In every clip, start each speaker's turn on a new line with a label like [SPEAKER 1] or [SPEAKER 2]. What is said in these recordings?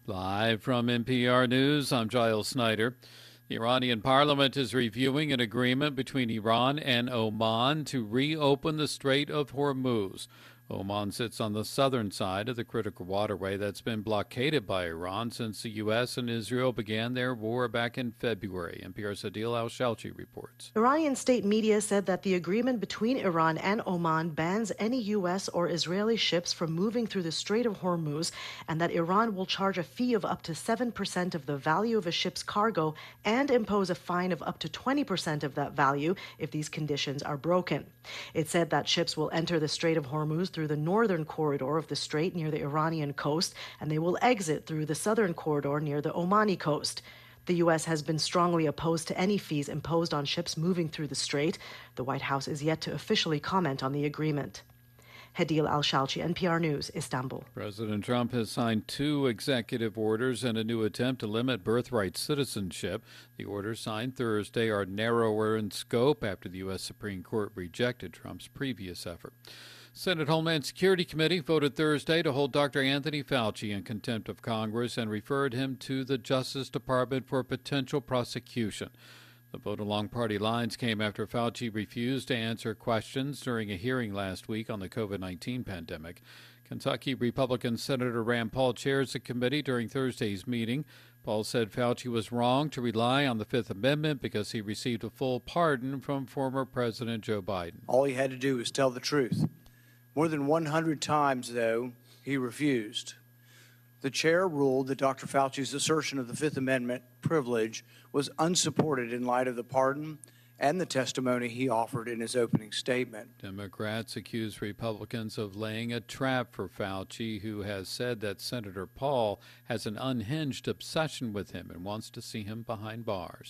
[SPEAKER 1] Live from NPR News, I'm Giles Snyder. The Iranian parliament is reviewing an agreement between Iran and Oman to reopen the Strait of Hormuz. Oman sits on the southern side of the critical waterway that's been blockaded by Iran since the U.S. and Israel began their war back in February. NPR's Adil Al-Shalchi reports.
[SPEAKER 2] Iranian state media said that the agreement between Iran and Oman bans any U.S. or Israeli ships from moving through the Strait of Hormuz, and that Iran will charge a fee of up to 7% of the value of a ship's cargo and impose a fine of up to 20% of that value if these conditions are broken. It said that ships will enter the Strait of Hormuz through the northern corridor of the strait near the Iranian coast, and they will exit through the southern corridor near the Omani coast. The U.S. has been strongly opposed to any fees imposed on ships moving through the strait. The White House is yet to officially comment on the agreement. Hadil Al-Shalchi, NPR News, Istanbul.
[SPEAKER 1] President Trump has signed 2 executive orders in a new attempt to limit birthright citizenship. The orders signed Thursday are narrower in scope after the U.S. Supreme Court rejected Trump's previous effort. Senate Homeland Security Committee voted Thursday to hold Dr. Anthony Fauci in contempt of Congress and referred him to the Justice Department for potential prosecution. The vote along party lines came after Fauci refused to answer questions during a hearing last week on the COVID-19 pandemic. Kentucky Republican Senator Rand Paul chairs the committee during Thursday's meeting. Paul said Fauci was wrong to rely on the Fifth Amendment because he received a full pardon from former President Joe Biden.
[SPEAKER 3] All he had to do was tell the truth. More than 100 times, though, he refused. The chair ruled that Dr. Fauci's assertion of the Fifth Amendment privilege was unsupported in light of the pardon and the testimony he offered in his opening statement.
[SPEAKER 1] Democrats accuse Republicans of laying a trap for Fauci, who has said that Senator Paul has an unhinged obsession with him and wants to see him behind bars.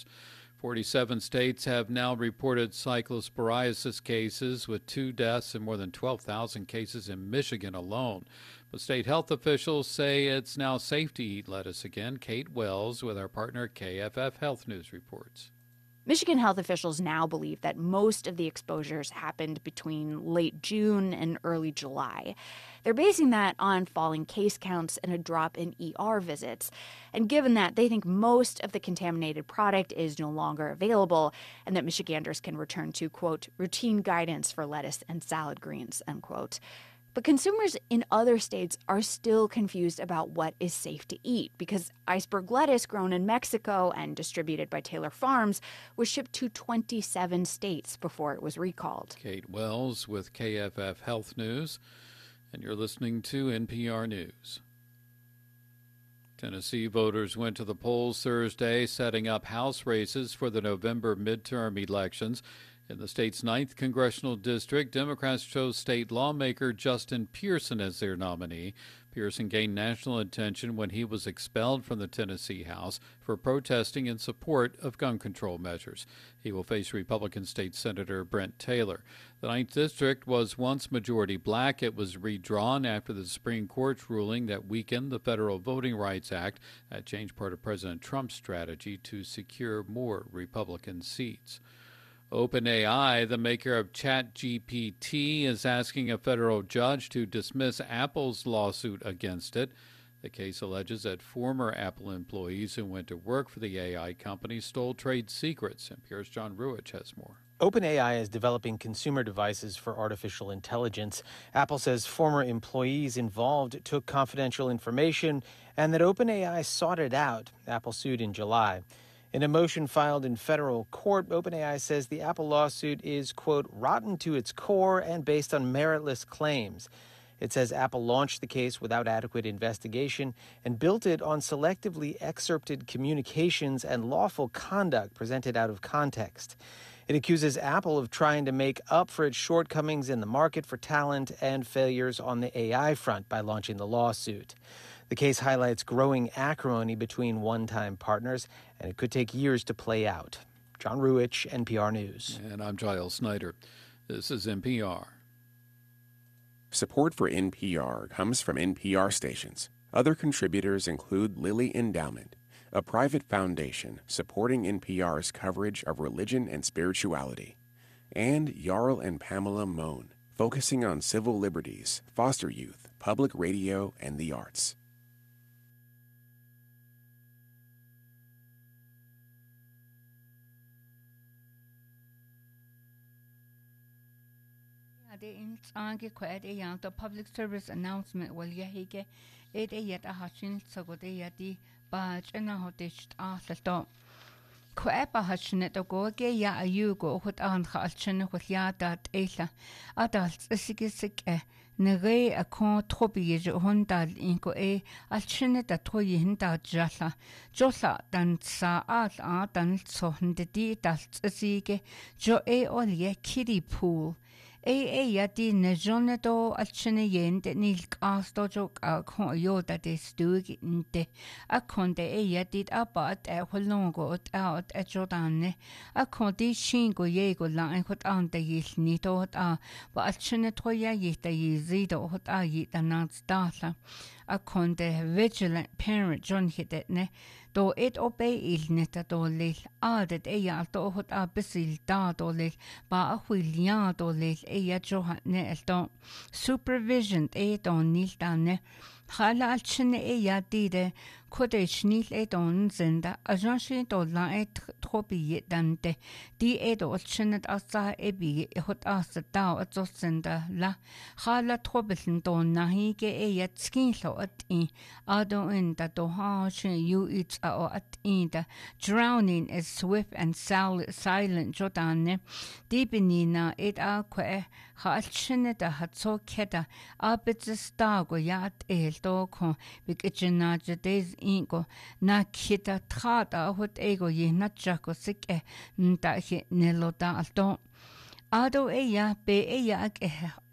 [SPEAKER 1] 47 states have now reported cyclosporiasis cases, with 2 deaths and more than 12,000 cases in Michigan alone. But state health officials say it's now safe to eat lettuce again. Kate Wells with our partner KFF Health News reports.
[SPEAKER 4] Michigan health officials now believe that most of the exposures happened between late June and early July. They're basing that on falling case counts and a drop in ER visits. And given that, they think most of the contaminated product is no longer available and that Michiganders can return to, quote, routine guidance for lettuce and salad greens, unquote. But consumers in other states are still confused about what is safe to eat because iceberg lettuce grown in Mexico and distributed by Taylor Farms was shipped to 27 states before it was recalled.
[SPEAKER 1] Kate Wells with KFF Health News, and you're listening to NPR News. Tennessee voters went to the polls Thursday, setting up House races for the November midterm elections. In the state's 9th congressional district, Democrats chose state lawmaker Justin Pearson as their nominee. Pearson gained national attention when he was expelled from the Tennessee House for protesting in support of gun control measures. He will face Republican State Senator Brent Taylor. The 9th district was once majority black. It was redrawn after the Supreme Court's ruling that weakened the Federal Voting Rights Act. That changed part of President Trump's strategy to secure more Republican seats. OpenAI, the maker of ChatGPT, is asking a federal judge to dismiss Apple's lawsuit against it. The case alleges that former Apple employees who went to work for the AI company stole trade secrets. NPR's John Ruich has more.
[SPEAKER 5] OpenAI is developing consumer devices for artificial intelligence. Apple says former employees involved took confidential information and that OpenAI sought it out. Apple sued in July. In a motion filed in federal court, OpenAI says the Apple lawsuit is, quote, rotten to its core and based on meritless claims. It says Apple launched the case without adequate investigation and built it on selectively excerpted communications and lawful conduct presented out of context. It accuses Apple of trying to make up for its shortcomings in the market for talent and failures on the AI front by launching the lawsuit. The case highlights growing acrimony between one-time partners, and it could take years to play out. John Ruich, NPR News.
[SPEAKER 1] And I'm Giles Snyder. This is NPR.
[SPEAKER 6] Support for NPR comes from NPR stations. Other contributors include Lilly Endowment, a private foundation supporting NPR's coverage of religion and spirituality, and Jarl and Pamela Mohn, focusing on civil liberties, foster youth, public radio, and the arts.
[SPEAKER 7] Ade in ange kwad e yang to public service announcement wal yahige ed e yet a hashin sagode yadi ba chena hotish to kwad ba hashin to go ge ya ayu go hot an khalchen khol ya dat ela adalt sigisik nere a kon trobi je hondal inko e alchine da toyi hinda jalla jolla dan sa al dan so hinde di dal sige jo e olje kiri pool yadi nejone do alchine yende nil kasto jo kon yo da de stug inte a konde yadi abat e holongo ot out e jordane a kondi shingo yego la en hot an de yil ni do a ba alchine toya yita zido hot a yita nats dala a konde vigilant parent John hitne do it obey ilneta do lil adet ya do hot a bisil da do lil ba a huilia do lil ya johanne elto supervision don nil danne hala alchine ya dide kode schnil don zenda ajanshi do la et trobi dante di do alchine asa ebi hot as da at zenda la hala trobiln don nahi ge ya skinlo at in ado in da do ha you it at in da drowning is swift and silent jodanne di benina it a kwe ha alchine da hat so keda abits stago ya do kon bikchina jades ingo na kita trata hot ego ye na chako sik nta he neloda alto ado ya be ya ke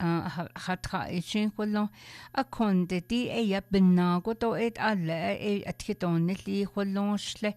[SPEAKER 7] hatra ichin kolon akonde di ya benago do et alle atkiton li kolon shle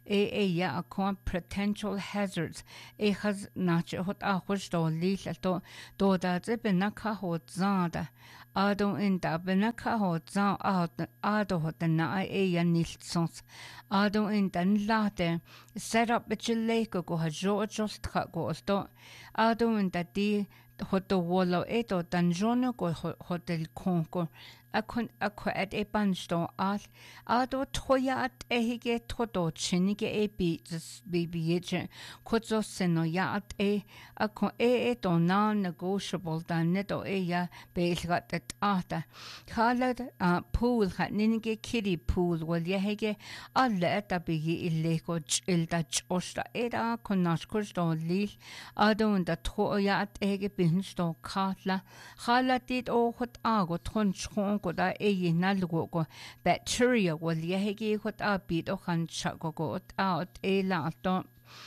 [SPEAKER 7] ya akon potential hazards has nach hot a khosto li to do da ze benaka hot zada ado in da benaka hot za ado hot na ya nilsons ado in dan late set up bitleko go ha jo just go sto ado in da di hoto wolo eto danjono go hotel konko akon akwat e bansto ado toya at ehige toto chinige e bibiye kozo seno ya at akon to non-negotiable dan neto ya belgat at ata khalad pool ninige kiddie pool wal yehige alle etabigi illeko ilda chosta era konashkursto lil ado unda toya at ehige binsto khatla khaladit o hot ago tronchon da nalgo go bacteria wal yehigi hot abit o khan chago go out la to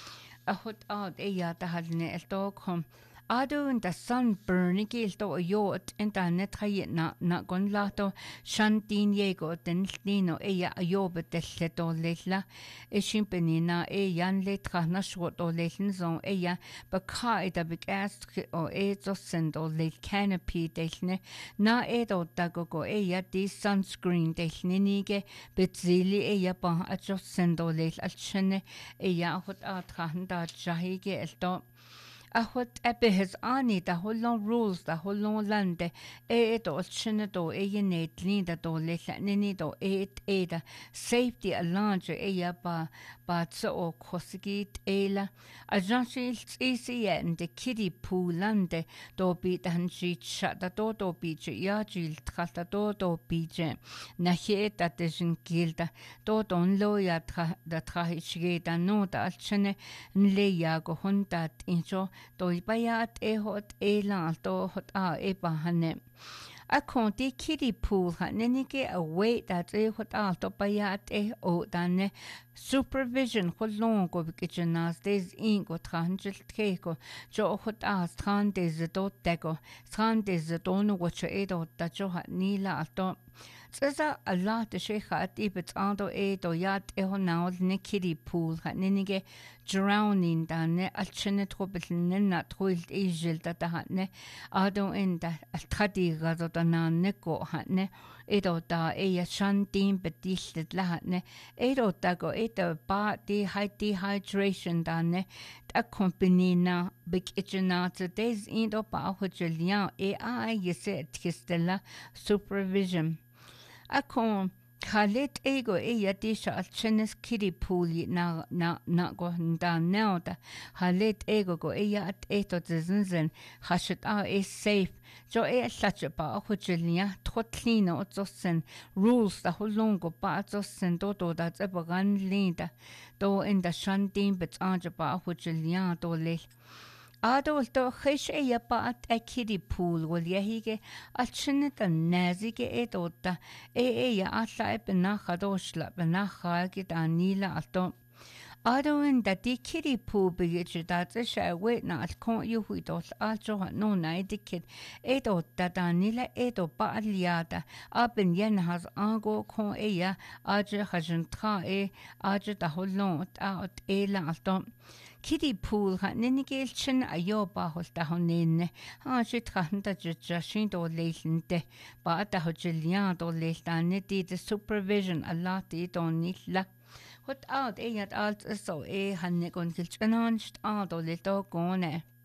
[SPEAKER 7] a hot out ya ta halne elto kom ado in the sunburn gilto yo internet na gon lato shantin yego den lino ya ayob de leto lela e shimpenina yan letra na shwoto lesen zon ya bakai da begast o zo sendo le canopy delne na do dagogo ya di sunscreen delne nige betzili ya ba a jo sendo le alchene ya hot atra da jahige elto a hot epihes ani da holon rules da holon lande do chine do net linda do nini do da safety allonge ya ba so kosgit ela a jansil easy and the kiddie pool lande do bi dan shit shut da do bi ya jil trata do bi na he da desin gilda do don lo ya da trahichge da no da chine nle ya go hondat injo doi bayat hot la to hot bahane a konti kiddie pool nenike a wait that hot to bayat o dane supervision holongo bikchinas des ingo tranjil keko jo hot tran des do tego tran des do no what do da jo nila to Tsa a lot of shekhat ibet ando do yat now ne kiddie pool nenige drowning dane alchene trobilne na troilt ejil da hatne ado in da altradi gado da na neko hatne do da ya shantin betistet la hatne do da go do ba dehydration dane da company na big itchenata des in do ba hojelian ai yese tkistela supervision Akon Khalet ego disha al chenes kiri puli na go nda nauta. Khalet ego go at eto zinzen hashet safe. Jo lache ba hujilia totlina otzosen rules da holongo ba otzosen dodo da zebagan linda. Do in the shantin bet anja ba hujilia do le. Adol to khish pa at kiri pool wal yahige al chinita nazige edota atla benacha dosla benacha git anila alto Adoin da di kiri pool bigit that a wait na al con you huidos aljo no na dikid edota danila edo ba aliada abin yen has ango con aja hajantra aja da holon out ela alto Kitty pool had ninigel chin a yoba hos da honene. She trahned a jashin or latente, but a hojilian or latanity the supervision a lot it on nitla. What out at alt so hanegon kilchanan out or little gone.